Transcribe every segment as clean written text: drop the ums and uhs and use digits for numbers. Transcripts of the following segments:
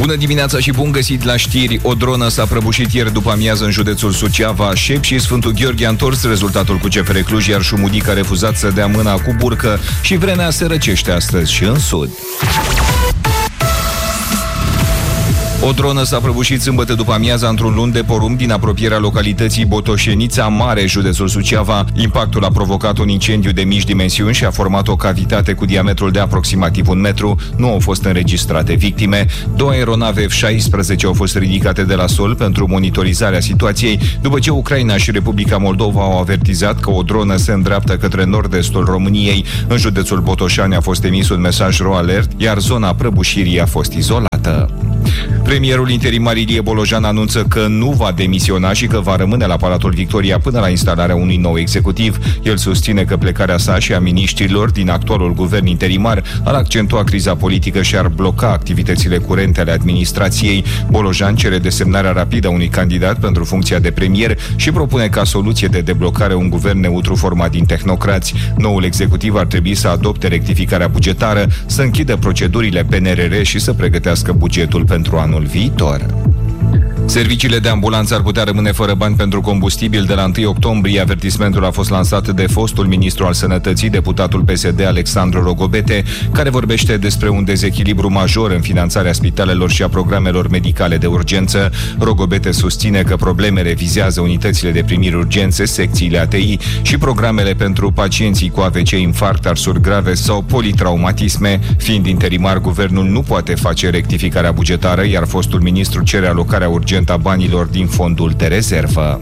Bună dimineața și bun găsit la știri. O dronă s-a prăbușit ieri după amiază în județul Suceava. Șep și Sfântul Gheorghe a întors rezultatul cu CFR Cluj, iar Șumudic a refuzat să dea mâna cu burcă și vremea se răcește astăzi și în sud. O dronă s-a prăbușit sâmbătă după amiaza într-un lun de porumb din apropierea localității Botoșenița Mare, județul Suceava. Impactul a provocat un incendiu de mici dimensiuni și a format o cavitate cu diametrul de aproximativ 1 metru. Nu au fost înregistrate victime. 2 aeronave F-16 au fost ridicate de la sol pentru monitorizarea situației, după ce Ucraina și Republica Moldova au avertizat că o dronă se îndreaptă către nord-estul României. În județul Botoșani a fost emis un mesaj ro-alert, iar zona prăbușirii a fost izolată. Premierul interimar Ilie Bolojan anunță că nu va demisiona și că va rămâne la Palatul Victoria până la instalarea unui nou executiv. El susține că plecarea sa și a miniștrilor din actualul guvern interimar ar accentua criza politică și ar bloca activitățile curente ale administrației. Bolojan cere desemnarea rapidă a unui candidat pentru funcția de premier și propune ca soluție de deblocare un guvern neutru format din tehnocrați. Noul executiv ar trebui să adopte rectificarea bugetară, să închidă procedurile PNRR și să pregătească bugetul pentru anul viitor. Serviciile de ambulanță ar putea rămâne fără bani pentru combustibil de la 1 octombrie. Avertismentul a fost lansat de fostul ministru al Sănătății, deputatul PSD Alexandru Rogobete, care vorbește despre un dezechilibru major în finanțarea spitalelor și a programelor medicale de urgență. Rogobete susține că problemele vizează unitățile de primiri urgențe, secțiile ATI și programele pentru pacienții cu AVC, infarct, arsuri grave sau politraumatisme. Fiind interimar, guvernul nu poate face rectificarea bugetară, iar fostul ministru cere alocarea urgentă a banilor din fondul de rezervă.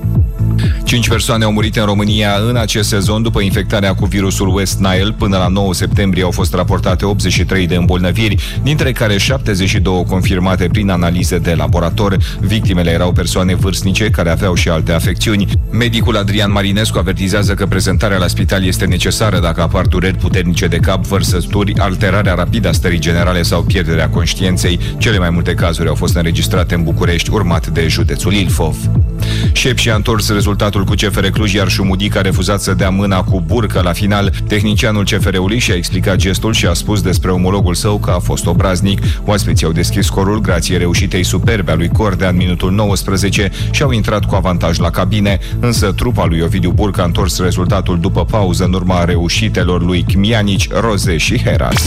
5 persoane au murit în România în acest sezon după infectarea cu virusul West Nile. Până la 9 septembrie au fost raportate 83 de îmbolnăviri, dintre care 72 confirmate prin analize de laborator. Victimele erau persoane vârstnice care aveau și alte afecțiuni. Medicul Adrian Marinescu avertizează că prezentarea la spital este necesară dacă apar dureri puternice de cap, vărsături, alterarea rapidă a stării generale sau pierderea conștiinței. Cele mai multe cazuri au fost înregistrate în București, urmat de județul Ilfov. Șep și-a întors rezultatul cu CFR Cluj, iar Șumudic a refuzat să dea mâna cu burcă la final. Tehnicianul CFR-ului și-a explicat gestul și a spus despre omologul său că a fost obraznic. Oaspeții au deschis scorul grație reușitei superbe a lui Cordea în minutul 19 și au intrat cu avantaj la cabine, însă trupa lui Ovidiu Burcă a întors rezultatul după pauză în urma reușitelor lui Kmianici, Roze și Heras.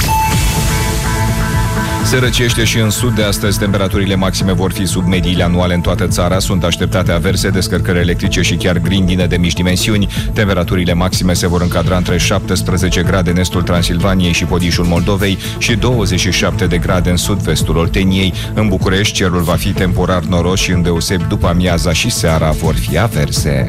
Se răcește și în sud. De astăzi temperaturile maxime vor fi sub mediile anuale în toată țara. Sunt așteptate averse, descărcări electrice și chiar grindine de mici dimensiuni. Temperaturile maxime se vor încadra între 17 grade în estul Transilvaniei și Podișul Moldovei și 27 de grade în sud-vestul Olteniei. În București cerul va fi temporar noros și îndeosebi după amiaza și seara vor fi averse.